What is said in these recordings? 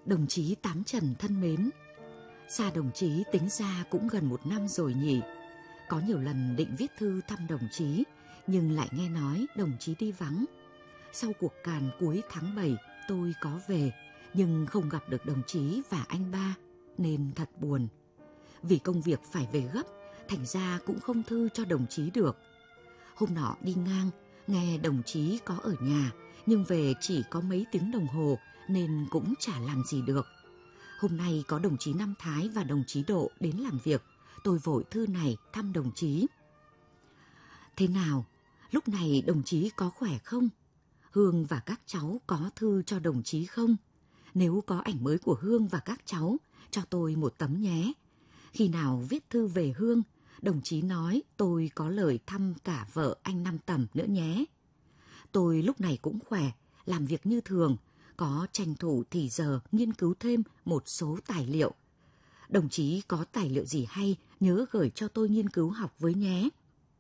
Đồng chí Tám Trần thân mến, xa đồng chí tính ra cũng gần 1 năm rồi nhỉ. Có nhiều lần định viết thư thăm đồng chí, nhưng lại nghe nói đồng chí đi vắng. Sau cuộc càn cuối tháng 7, tôi có về, nhưng không gặp được đồng chí và anh ba, nên thật buồn. Vì công việc phải về gấp, thành ra cũng không thư cho đồng chí được. Hôm nọ đi ngang, nghe đồng chí có ở nhà, nhưng về chỉ có mấy tiếng đồng hồ nên cũng chả làm gì được. Hôm nay có đồng chí Năm Thái và đồng chí Độ đến làm việc, tôi vội thư này thăm đồng chí. Thế nào? Lúc này đồng chí có khỏe không? Hương và các cháu có thư cho đồng chí không? Nếu có ảnh mới của Hương và các cháu, cho tôi một tấm nhé. Khi nào viết thư về Hương, đồng chí nói tôi có lời thăm cả vợ anh Năm Tầm nữa nhé. Tôi lúc này cũng khỏe, làm việc như thường, có tranh thủ thì giờ nghiên cứu thêm một số tài liệu. Đồng chí có tài liệu gì hay nhớ gửi cho tôi nghiên cứu học với nhé.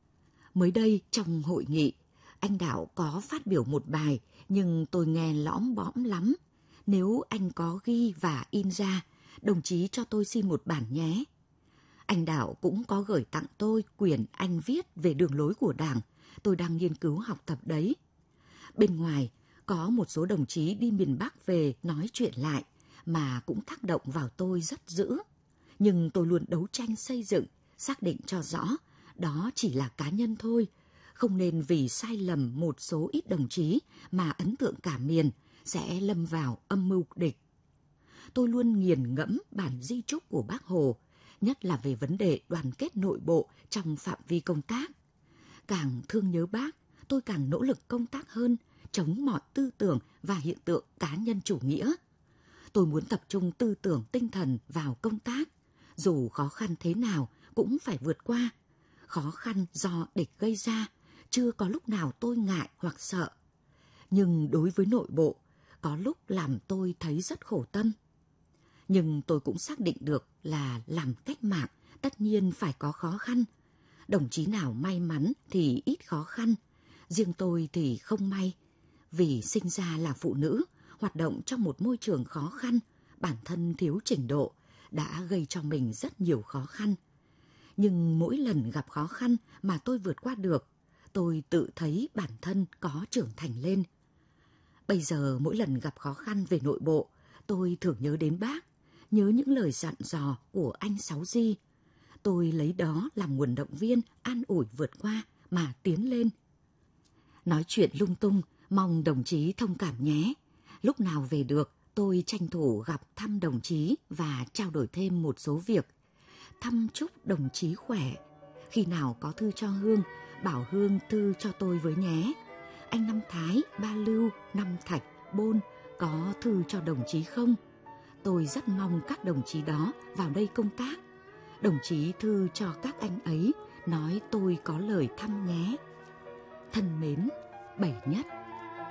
Mới đây trong hội nghị, anh Đạo có phát biểu một bài nhưng tôi nghe lõm bõm lắm. Nếu anh có ghi và in ra, đồng chí cho tôi xin một bản nhé. Anh Đạo cũng có gửi tặng tôi quyển anh viết về đường lối của Đảng, tôi đang nghiên cứu học tập đấy. Bên ngoài, có một số đồng chí đi miền Bắc về nói chuyện lại mà cũng tác động vào tôi rất dữ. Nhưng tôi luôn đấu tranh xây dựng, xác định cho rõ, đó chỉ là cá nhân thôi. Không nên vì sai lầm một số ít đồng chí mà ấn tượng cả miền, sẽ lâm vào âm mưu địch. Tôi luôn nghiền ngẫm bản di chúc của Bác Hồ, nhất là về vấn đề đoàn kết nội bộ trong phạm vi công tác. Càng thương nhớ Bác, tôi càng nỗ lực công tác hơn, chống mọi tư tưởng và hiện tượng cá nhân chủ nghĩa. Tôi muốn tập trung tư tưởng tinh thần vào công tác, dù khó khăn thế nào cũng phải vượt qua. Khó khăn do địch gây ra, chưa có lúc nào tôi ngại hoặc sợ. Nhưng đối với nội bộ, có lúc làm tôi thấy rất khổ tâm. Nhưng tôi cũng xác định được là làm cách mạng tất nhiên phải có khó khăn. Đồng chí nào may mắn thì ít khó khăn, riêng tôi thì không may. Vì sinh ra là phụ nữ, hoạt động trong một môi trường khó khăn, bản thân thiếu trình độ, đã gây cho mình rất nhiều khó khăn. Nhưng mỗi lần gặp khó khăn mà tôi vượt qua được, tôi tự thấy bản thân có trưởng thành lên. Bây giờ mỗi lần gặp khó khăn về nội bộ, tôi thường nhớ đến Bác, nhớ những lời dặn dò của anh Sáu Di. Tôi lấy đó làm nguồn động viên, an ủi vượt qua mà tiến lên. Nói chuyện lung tung, mong đồng chí thông cảm nhé. Lúc nào về được, tôi tranh thủ gặp thăm đồng chí và trao đổi thêm một số việc. Thăm chúc đồng chí khỏe. Khi nào có thư cho Hương, bảo Hương thư cho tôi với nhé. Anh Năm Thái, Ba Lưu, Năm Thạch, Bôn có thư cho đồng chí không? Tôi rất mong các đồng chí đó vào đây công tác. Đồng chí thư cho các anh ấy, nói tôi có lời thăm nhé. Thân mến, Bảy Nhất.